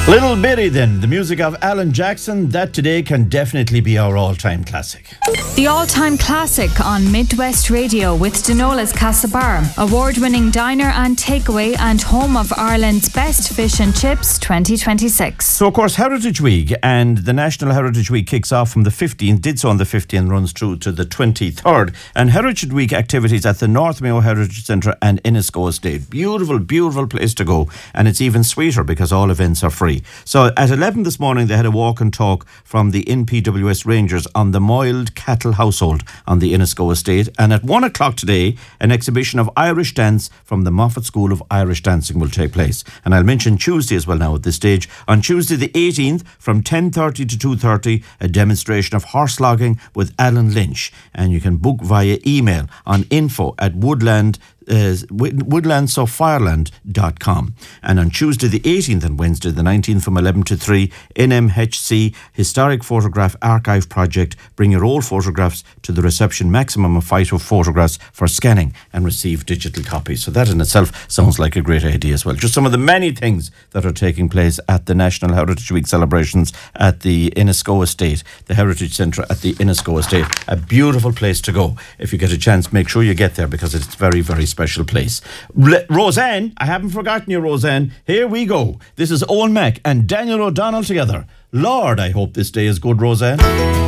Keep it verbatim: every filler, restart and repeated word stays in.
Little Bitty then, the music of Alan Jackson, that today can definitely be our all-time classic. The all-time classic on Midwest Radio with Denola's Castlebar, award-winning diner and takeaway and home of Ireland's best fish and chips twenty twenty-six. So, of course, Heritage Week, and the National Heritage Week kicks off from the fifteenth, did so on the fifteenth, runs through to the twenty-third. And Heritage Week activities at the North Mayo Heritage Centre and Innisco Estate. Beautiful, beautiful place to go. And it's even sweeter because all events are free. So at eleven this morning, they had a walk and talk from the N P W S Rangers on the Moiled Cattle Household on the Innisco Estate. And at one o'clock today, an exhibition of Irish dance from the Moffat School of Irish Dancing will take place. And I'll mention Tuesday as well now at this stage. On Tuesday the eighteenth, from ten thirty to two thirty, a demonstration of horse logging with Alan Lynch. And you can book via email on info at woodland Uh, woodlands of fireland dot com. And on Tuesday the eighteenth and Wednesday the nineteenth from eleven to three, N M H C Historic Photograph Archive Project. Bring your old photographs to the reception, maximum of five photographs for scanning, and receive digital copies. So that in itself sounds like a great idea as well. Just some of the many things that are taking place at the National Heritage Week celebrations at the Innisco Estate, the Heritage Centre at the Innisco Estate. A beautiful place to go. If you get a chance, make sure you get there because it's very, very special place. Le- Roseanne, I haven't forgotten you, Roseanne. Here we go. This is Owen Mack and Daniel O'Donnell together. Lord, I hope this day is good, Roseanne.